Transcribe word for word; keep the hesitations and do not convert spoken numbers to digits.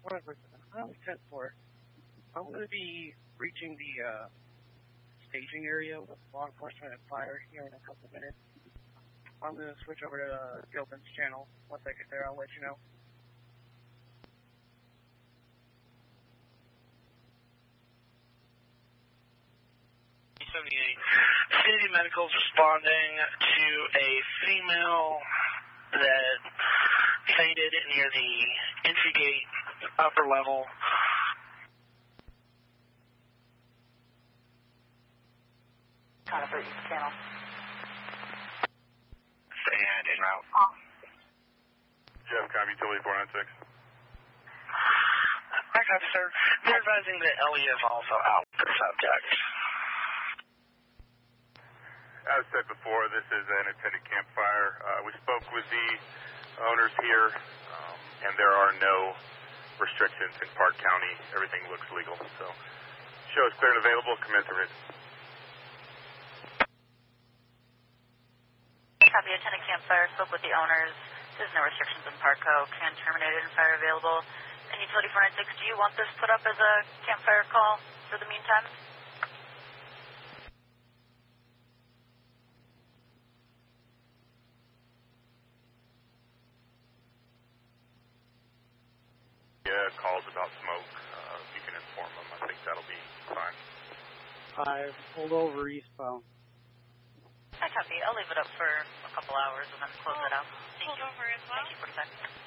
one of I'm ten four. I'm going to be reaching the uh, staging area with law enforcement and fire here in a couple minutes. I'm going to switch over to uh, Gilpin's channel. Once I get there, I'll let you know. seventy-eight. City Medical's responding to a female that fainted near the entry gate, upper level. Conifer East Channel. And en route. Oh. Jeff, copy, utility four nine six. I copy, sir. They're advising that Ellie is also out for subject. As said before, this is an attended campfire. Uh, we spoke with the owners here, um, and there are no restrictions in Park County. Everything looks legal. So, show is clear and available. Commence the written. Copy, attended campfire. Spoke with the owners. There's no restrictions in Parco. Can terminate and fire available. And utility four nine six, do you want this put up as a campfire call for the meantime? Yeah, calls about smoke. Uh, if you can inform them, I think that'll be fine. Five, hold over eastbound. I copy. I'll leave it up for a couple hours and then close it out. Thank Hold you. over as well. Thank you for the time.